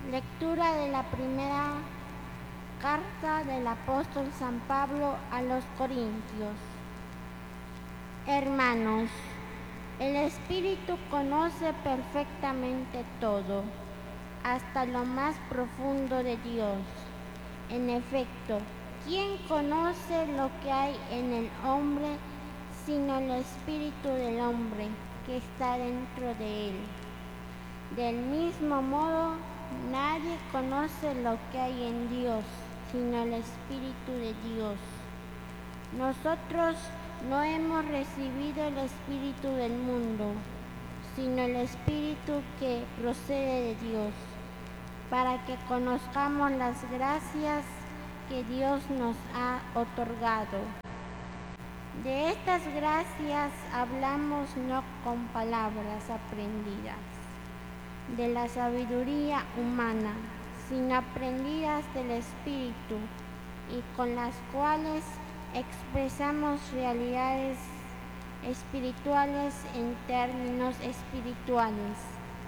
Lectura de la primera carta del apóstol San Pablo a los Corintios. Hermanos, el Espíritu conoce perfectamente todo, hasta lo más profundo de Dios. En efecto, ¿quién conoce lo que hay en el hombre sino el Espíritu del hombre que está dentro de él? Del mismo modo, nadie conoce lo que hay en Dios sino el Espíritu de Dios. Nosotros no hemos recibido el Espíritu del mundo, sino el Espíritu que procede de Dios, para que conozcamos las gracias que Dios nos ha otorgado. De estas gracias hablamos no con palabras aprendidas de la sabiduría humana, sino aprendidas del Espíritu, y con las cuales expresamos realidades espirituales en términos espirituales.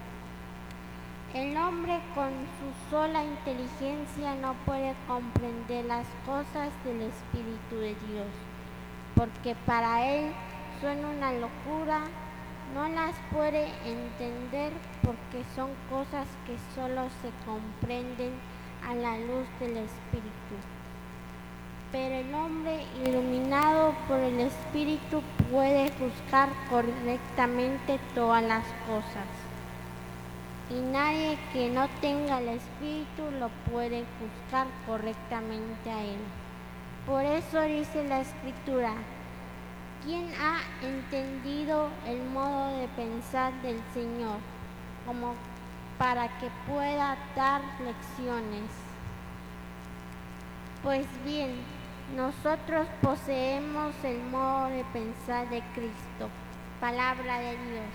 El hombre con su sola inteligencia no puede comprender las cosas del Espíritu de Dios, porque para él son una locura. No las puede entender porque son cosas que solo se comprenden a la luz del Espíritu. Pero el hombre iluminado por el Espíritu puede juzgar correctamente todas las cosas. Y nadie que no tenga el Espíritu lo puede juzgar correctamente a él. Por eso dice la Escritura: ¿quién ha entendido el modo de pensar del Señor, como para que pueda dar lecciones? Pues bien, nosotros poseemos el modo de pensar de Cristo, palabra de Dios.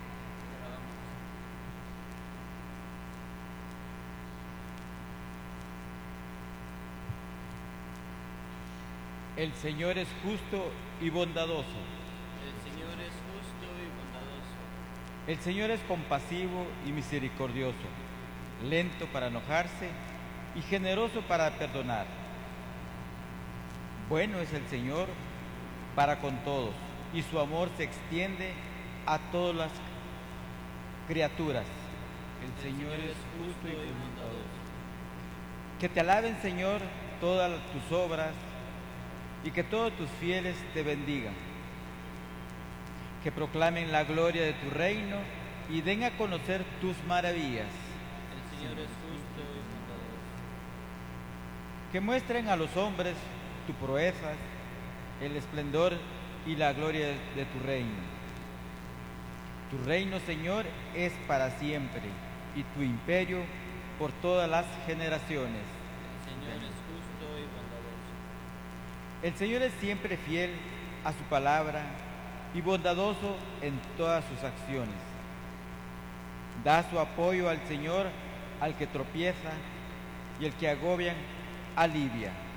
El Señor es justo y bondadoso. El Señor es justo y bondadoso. El Señor es compasivo y misericordioso, lento para enojarse y generoso para perdonar. Bueno es el Señor para con todos, y su amor se extiende a todas las criaturas. El Señor es justo y bondadoso. Que te alaben, Señor, todas tus obras, y que todos tus fieles te bendigan. Que proclamen la gloria de tu reino y den a conocer tus maravillas. El Señor es justo y bondadoso. Que muestren a los hombres tu proeza, el esplendor y la gloria de tu reino. Tu reino, Señor, es para siempre, y tu imperio por todas las generaciones. El Señor es justo y bondadoso. El Señor es siempre fiel a su palabra y bondadoso en todas sus acciones. Da su apoyo al Señor al que tropieza, y el que agobian alivia.